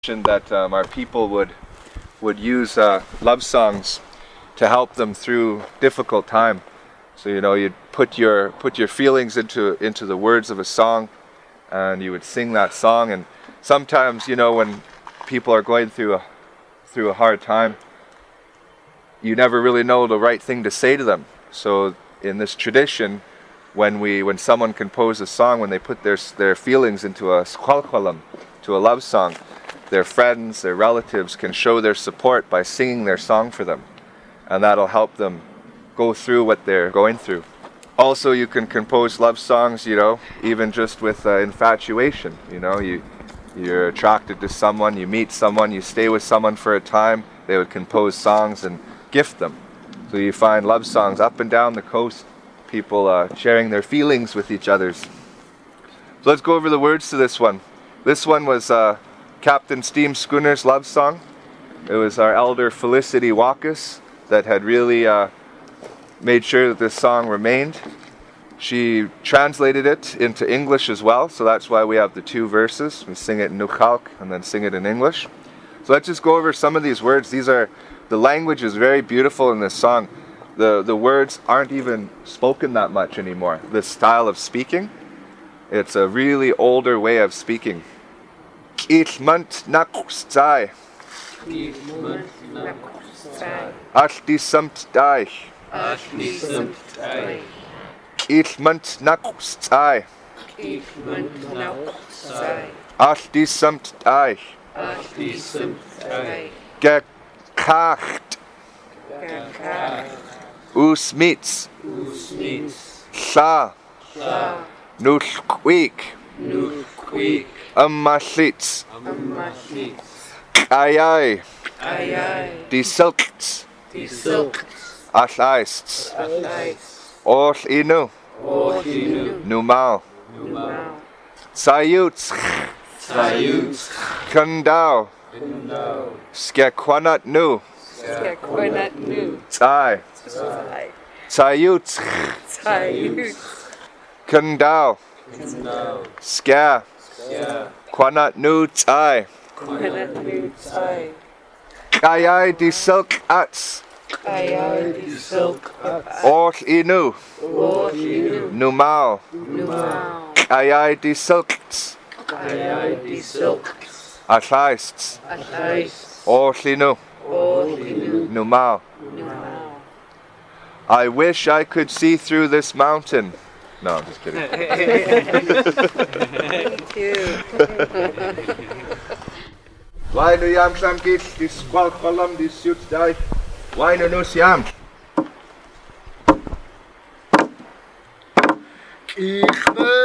that our people would use love songs to help them through difficult time. So you'd put your feelings into the words of a song, and you would sing that song. And sometimes when people are going through a hard time, you never really know the right thing to say to them. So in this tradition, when someone composes a song, when they put their feelings into a squalqualam, to a love song, their friends, their relatives can show their support by singing their song for them, and that'll help them go through what they're going through. Also, you can compose love songs, even just with infatuation. You're attracted to someone, you meet someone, you stay with someone for a time, they would compose songs and gift them. So you find love songs up and down the coast, people sharing their feelings with each other. So let's go over the words to this one. This one was Captain Steam Schooner's love song. It was our elder Felicity Walkus that had really made sure that this song remained. She translated it into English as well, so that's why we have the two verses. We sing it in Nukhalk and then sing it in English. So let's just go over some of these words. The language is very beautiful in this song. The words aren't even spoken that much anymore. This style of speaking, it's a really older way of speaking. Kilmant nakustai. Ashti samtdai. Kilmant nakustai. Ashti samtdai. Gekacht. Usmits. Sa. Nulquik. Ammaslits. Ayai. Die silkts. Ashaists. All inu. Numau. Sayuts. Kundau. Skekwanat nu. Tsai. Sayuts. Kundau. Ska. Kwanat nu tsai. Ayai di silk ats. All inu. Numau. Ayai di silkts. Ashaists. All inu. Numau. I wish I could see through this mountain. No, I'm just kidding. Thank you. Why no yam sam git this squalqualam this suit die? Why no siam? Ich